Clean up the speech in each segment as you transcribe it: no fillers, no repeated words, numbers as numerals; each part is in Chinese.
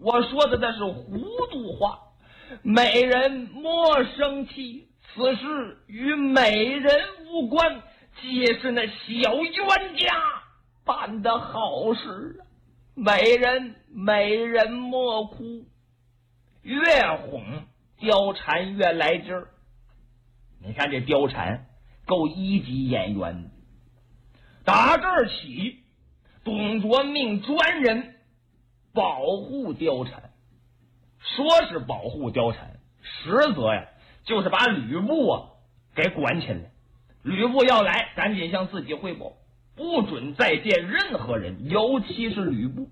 我说的那是糊涂话。美人莫生气，此事与美人无关，皆是那小冤家办的好事。美人莫哭。越哄貂蝉越来劲儿。你看这貂蝉够一级演员的。打这儿起，董卓命专人保护貂蝉。说是保护貂蝉，实则呀就是把吕布给管起来。吕布要来，赶紧向自己汇报，不准再见任何人，尤其是吕布。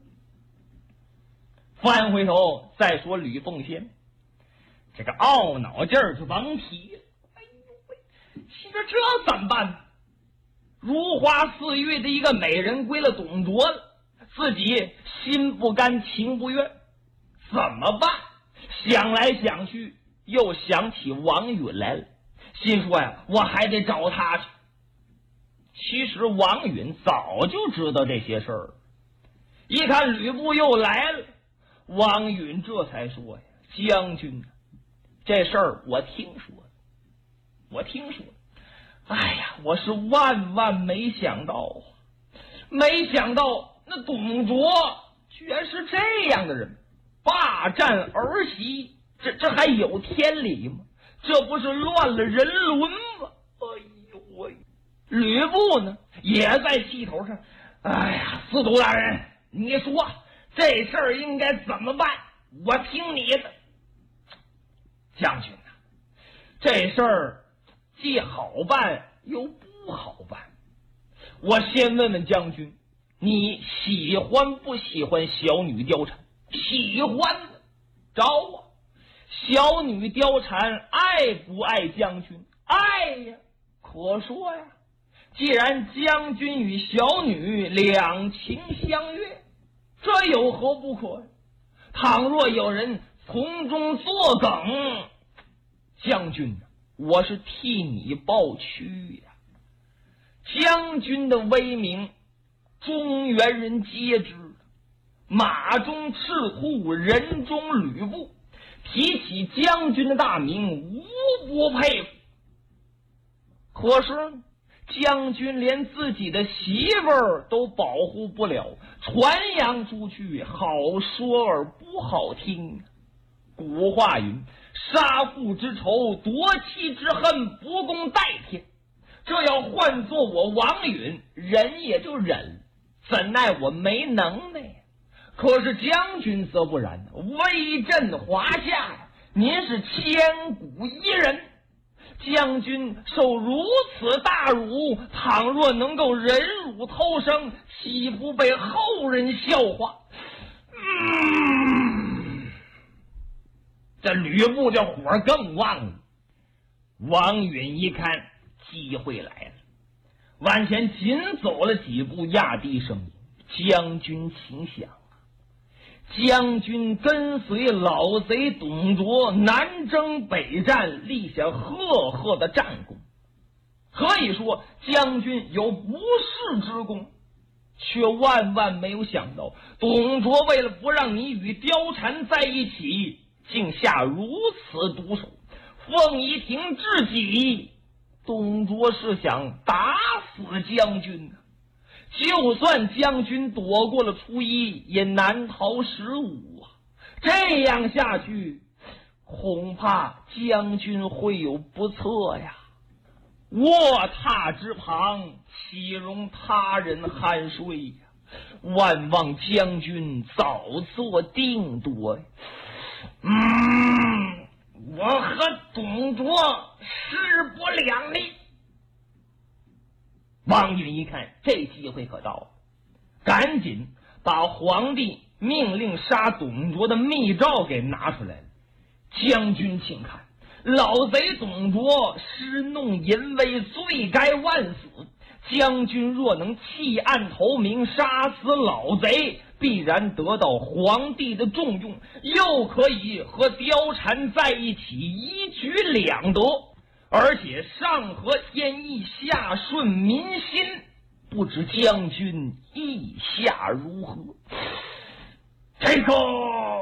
翻回头再说吕奉先，这个懊恼劲儿就甭提了。哎呦喂，你说这怎么办？如花似玉的一个美人归了董卓了，自己心不甘情不愿，怎么办？想来想去，又想起王允来了，心说呀，我还得找他去。其实王允早就知道这些事儿，一看吕布又来了，王允这才说呀，将军，这事儿我听说了。哎呀，我是万没想到，没想到那董卓居然是这样的人，霸占儿媳，这还有天理吗？这不是乱了人伦吗？哎呦喂！吕布呢也在气头上。哎呀，司徒大人，你说这事儿应该怎么办？我听你的。将军啊，这事儿既好办又不好办。我先问问将军，你喜欢不喜欢小女貂蝉？喜欢，找我。小女貂蝉爱不爱将军？爱呀。可说呀，既然将军与小女两情相悦，这有何不可？倘若有人从中作梗，将军，我是替你抱屈呀。将军的威名中原人皆知，马中赤兔，人中吕布，提起将军的大名，无不佩服。可是将军连自己的媳妇儿都保护不了，传扬出去，好说而不好听。古话云，杀父之仇，夺妻之恨，不共戴天。这要换做我王允，忍也就忍，怎奈我没能耐。可是将军则不然，威震华夏呀，您是千古一人。将军受如此大辱，倘若能够忍辱偷生，岂不被后人笑话？这吕布这火更旺了。王允一看机会来了，往前紧走了几步，压低声音，将军请想，将军跟随老贼董卓南征北战，立下赫赫的战功，可以说将军有不世之功，却万没有想到董卓为了不让你与貂蝉在一起，竟下如此毒手。凤仪亭至己，董卓是想打死将军啊！就算将军躲过了初一，也难逃15啊！这样下去，恐怕将军会有不测呀。卧榻之旁，岂容他人酣睡呀？万望将军早做定夺。我和董卓势不两立。王允一看这机会可到了，赶紧把皇帝命令杀董卓的密诏给拿出来了。将军请看，老贼董卓施弄淫威，罪该万死。将军若能弃暗投明，杀死老贼，必然得到皇帝的重用，又可以和貂蝉在一起，一举两得，而且上合天意，下顺民心。不知将军意下如何？这个